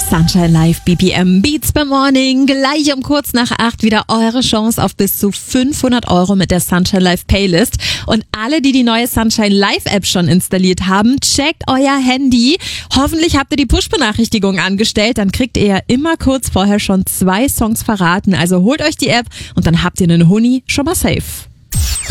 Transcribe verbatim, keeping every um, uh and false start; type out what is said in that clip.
Sunshine Live B P M Beats per Morning. Gleich um kurz nach acht wieder eure Chance auf bis zu fünfhundert Euro mit der Sunshine Live Playlist. Und alle, die die neue Sunshine Live App schon installiert haben, checkt euer Handy. Hoffentlich habt ihr die Push-Benachrichtigung angestellt. Dann kriegt ihr ja immer kurz vorher schon zwei Songs verraten. Also holt euch die App und dann habt ihr einen Huni schon mal safe.